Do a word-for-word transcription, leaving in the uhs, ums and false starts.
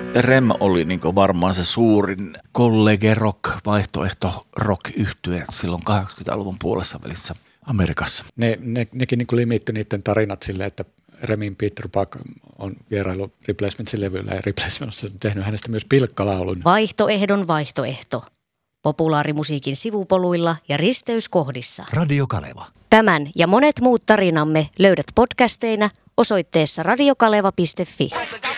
R E M oli niin varmaan se suurin kollege rock, vaihtoehto rock-yhtye silloin kahdeksankymmentäluvun puolessa välissä Amerikassa. Ne, ne, nekin niin limittyi niiden tarinat silleen, että Remin Peter Buck on vierailu Replacementsin levyllä ja Replacements on tehnyt hänestä myös pilkkalaulun. Vaihtoehdon vaihtoehto. Populaarimusiikin sivupoluilla ja risteyskohdissa. Radio Kaleva. Tämän ja monet muut tarinamme löydät podcasteina osoitteessa radiokaleva piste fi.